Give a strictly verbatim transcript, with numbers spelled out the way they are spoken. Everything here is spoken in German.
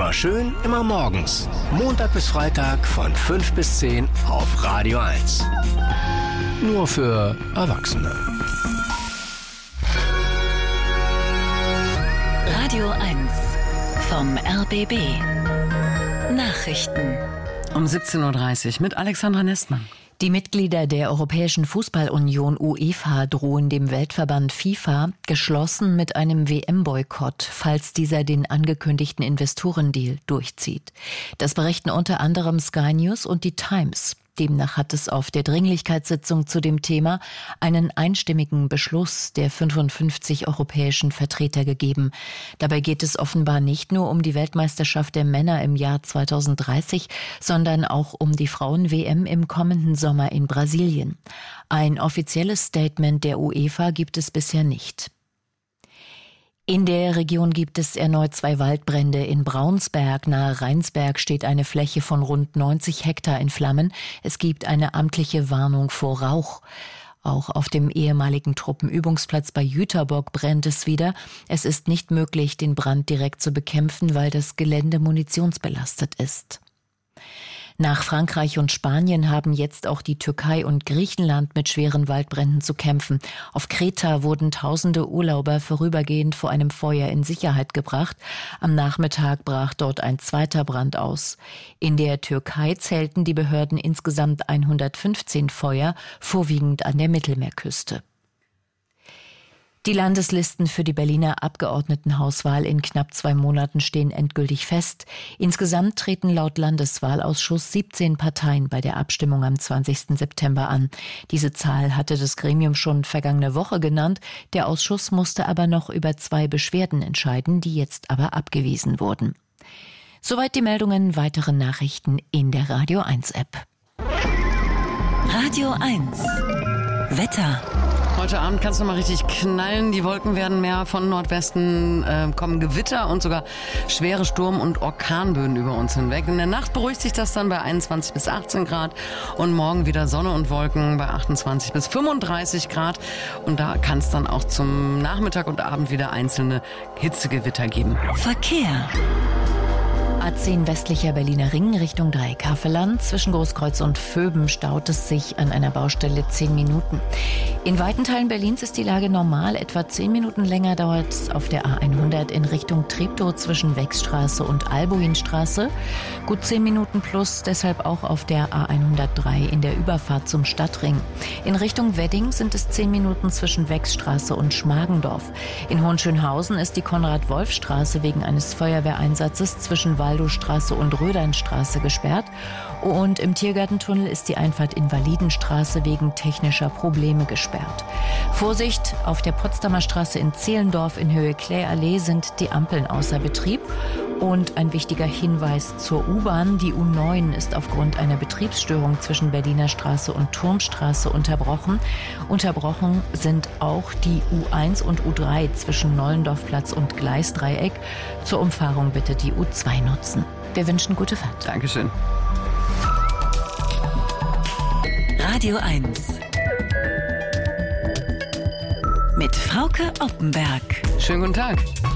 Immer schön, immer morgens. Montag bis Freitag von fünf bis zehn auf Radio eins. Nur für Erwachsene. Radio eins vom R B B. Nachrichten. Um siebzehn Uhr dreißig mit Alexandra Nestmann. Die Mitglieder der Europäischen Fußballunion UEFA drohen dem Weltverband FIFA geschlossen mit einem W M-Boykott, falls dieser den angekündigten Investorendeal durchzieht. Das berichten unter anderem Sky News und die Times. Demnach hat es auf der Dringlichkeitssitzung zu dem Thema einen einstimmigen Beschluss der fünfundfünfzig europäischen Vertreter gegeben. Dabei geht es offenbar nicht nur um die Weltmeisterschaft der Männer im Jahr zweitausenddreißig, sondern auch um die Frauen-W M im kommenden Sommer in Brasilien. Ein offizielles Statement der UEFA gibt es bisher nicht. In der Region gibt es erneut zwei Waldbrände. In Braunsberg nahe Rheinsberg steht eine Fläche von rund neunzig Hektar in Flammen. Es gibt eine amtliche Warnung vor Rauch. Auch auf dem ehemaligen Truppenübungsplatz bei Jüterbock brennt es wieder. Es ist nicht möglich, den Brand direkt zu bekämpfen, weil das Gelände munitionsbelastet ist. Nach Frankreich und Spanien haben jetzt auch die Türkei und Griechenland mit schweren Waldbränden zu kämpfen. Auf Kreta wurden tausende Urlauber vorübergehend vor einem Feuer in Sicherheit gebracht. Am Nachmittag brach dort ein zweiter Brand aus. In der Türkei zählten die Behörden insgesamt hundertfünfzehn Feuer, vorwiegend an der Mittelmeerküste. Die Landeslisten für die Berliner Abgeordnetenhauswahl in knapp zwei Monaten stehen endgültig fest. Insgesamt treten laut Landeswahlausschuss siebzehn Parteien bei der Abstimmung am zwanzigsten September an. Diese Zahl hatte das Gremium schon vergangene Woche genannt. Der Ausschuss musste aber noch über zwei Beschwerden entscheiden, die jetzt aber abgewiesen wurden. Soweit die Meldungen, weitere Nachrichten in der Radio eins App. Radio eins. Wetter. Heute Abend kann es noch mal richtig knallen. Die Wolken werden mehr von Nordwesten, äh, kommen Gewitter und sogar schwere Sturm- und Orkanböen über uns hinweg. In der Nacht beruhigt sich das dann bei einundzwanzig bis achtzehn Grad und morgen wieder Sonne und Wolken bei achtundzwanzig bis fünfunddreißig Grad. Und da kann es dann auch zum Nachmittag und Abend wieder einzelne Hitzegewitter geben. Verkehr. A zehn westlicher Berliner Ring Richtung Dreieck-Havelland. Zwischen Großkreuz und Vöben staut es sich an einer Baustelle zehn Minuten. In weiten Teilen Berlins ist die Lage normal. Etwa zehn Minuten länger dauert es auf der A hundert in Richtung Treptow zwischen Wechsstraße und Albuinstraße. Gut zehn Minuten plus, deshalb auch auf der A hundertdrei in der Überfahrt zum Stadtring. In Richtung Wedding sind es zehn Minuten zwischen Wechsstraße und Schmargendorf. In Hohenschönhausen ist die Konrad-Wolf-Straße wegen eines Feuerwehreinsatzes zwischen Waldowstraße und Rödernstraße gesperrt. Und im Tiergartentunnel ist die Einfahrt Invalidenstraße wegen technischer Probleme gesperrt. Vorsicht, auf der Potsdamer Straße in Zehlendorf in Höhe Kläallee sind die Ampeln außer Betrieb. Und ein wichtiger Hinweis zur U-Bahn. Die U neun ist aufgrund einer Betriebsstörung zwischen Berliner Straße und Turmstraße unterbrochen. Unterbrochen sind auch die U eins und U drei zwischen Nollendorfplatz und Gleisdreieck. Zur Umfahrung bitte die U zwei nutzen. Wir wünschen gute Fahrt. Dankeschön. Radio eins. Mit Frauke Oppenberg. Schönen guten Tag.